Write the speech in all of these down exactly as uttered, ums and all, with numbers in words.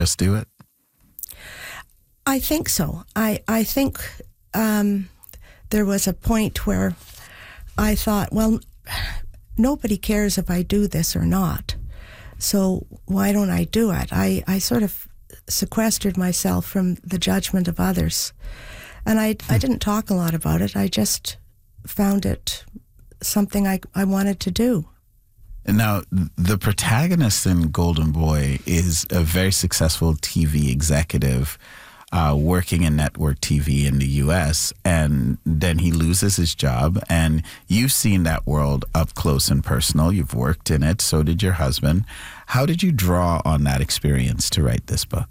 Just do it? I think so. I, I think um, there was a point where I thought, well, nobody cares if I do this or not. So why don't I do it? I, I sort of sequestered myself from the judgment of others. And I, I didn't talk a lot about it. I just found it something I, I wanted to do. And now, the protagonist in Golden Boy is a very successful T V executive uh, working in network T V in the U S, and then he loses his job, and you've seen that world up close and personal. You've worked in it. So did your husband. How did you draw on that experience to write this book?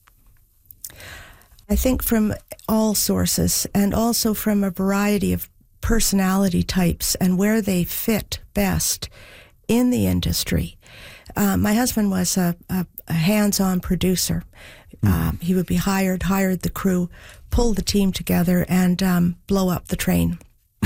I think from all sources, and also from a variety of personality types and where they fit best in the industry. Uh, my husband was a, a, a hands-on producer. Mm. Um, he would be hired, hired the crew, pull the team together, and um, blow up the train.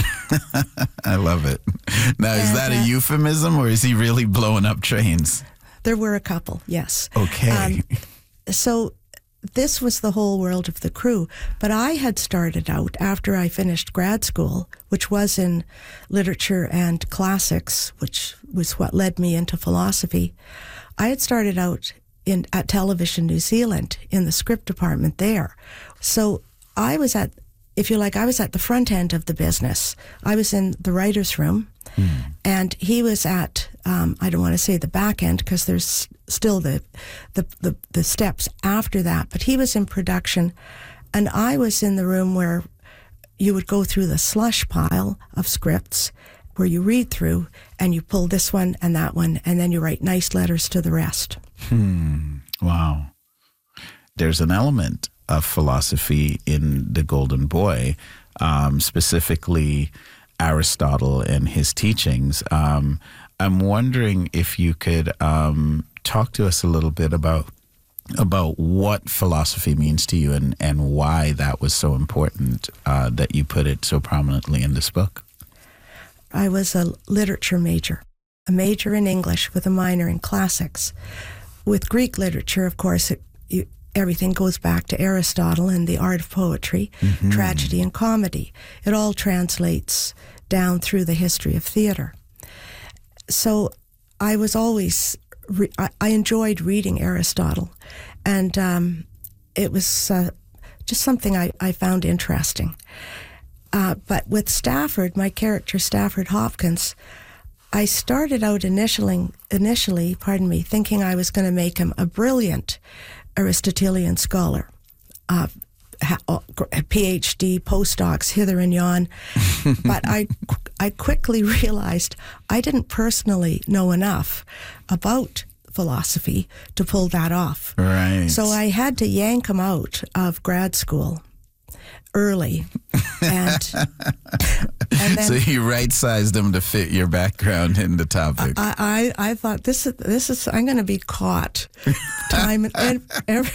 I love it. Now, is and, that a uh, euphemism, or is he really blowing up trains? There were a couple, yes. Okay. Um, so this was the whole world of the crew. But I had started out after I finished grad school, which was in literature and classics, which was what led me into philosophy. I had started out in at Television New Zealand in the script department there. So I was at, if you like, I was at the front end of the business. I was in the writer's room, mm. and he was at, um, I don't want to say the back end because there's still the, the, the, the steps after that, but he was in production, and I was in the room where you would go through the slush pile of scripts where you read through and you pull this one and that one, and then you write nice letters to the rest. Hmm. Wow. There's an element of philosophy in The Golden Boy, um, specifically Aristotle and his teachings. Um, I'm wondering if you could um, talk to us a little bit about about what philosophy means to you, and, and why that was so important uh, that you put it so prominently in this book. I was a literature major, a major in English with a minor in classics. With Greek literature, of course, it, you, everything goes back to Aristotle and the art of poetry, mm-hmm. tragedy and comedy. It all translates down through the history of theater. So I was always, re- I, I enjoyed reading Aristotle, and um, it was uh, just something I, I found interesting. Uh, but with Stafford, my character Stafford Hopkins, I started out initially, initially, pardon me, thinking I was going to make him a brilliant Aristotelian scholar, uh, P H D, postdocs, hither and yon. But I, I quickly realized I didn't personally know enough about philosophy to pull that off. Right. So I had to yank him out of grad school early, and, and then, so you right-sized them to fit your background in the topic. I, I, I thought this is this is I'm going to be caught time and every,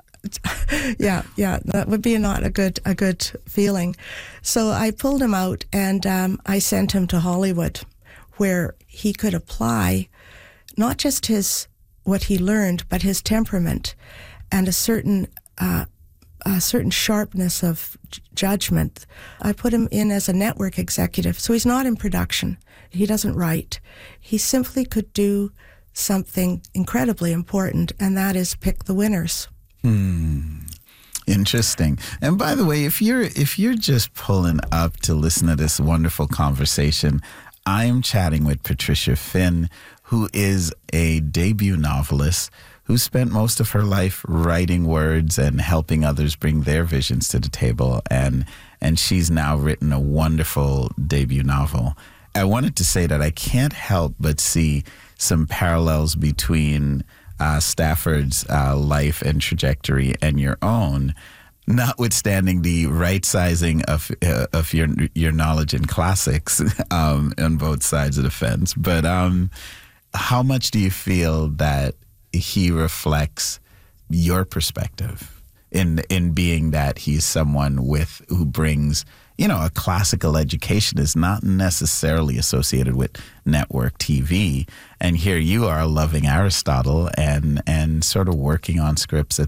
yeah yeah that would be not a good a good feeling. So I pulled him out, and um, I sent him to Hollywood, where he could apply not just his what he learned, but his temperament and a certain. Uh, a certain sharpness of j- judgment. I put him in as a network executive, so he's not in production. He doesn't write. He simply could do something incredibly important, and that is pick the winners. Hmm. Interesting. And by the way, if you're if you're just pulling up to listen to this wonderful conversation, I am chatting with Patricia Finn, who is a debut novelist who spent most of her life writing words and helping others bring their visions to the table. And and she's now written a wonderful debut novel. I wanted to say that I can't help but see some parallels between uh, Stafford's uh, life and trajectory and your own, notwithstanding the right sizing of uh, of your your knowledge in classics um, on both sides of the fence. But um, how much do you feel that he reflects your perspective in in being that he's someone with who brings, you know, a classical education is not necessarily associated with network T V. And here you are loving Aristotle and and sort of working on scripts, et